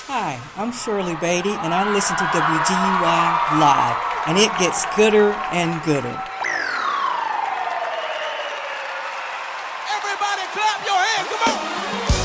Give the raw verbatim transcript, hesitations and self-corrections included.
Hi, I'm Shirley Beatty, and I listen to W G U I Live, and it gets gooder and gooder. Everybody clap your hands, come on!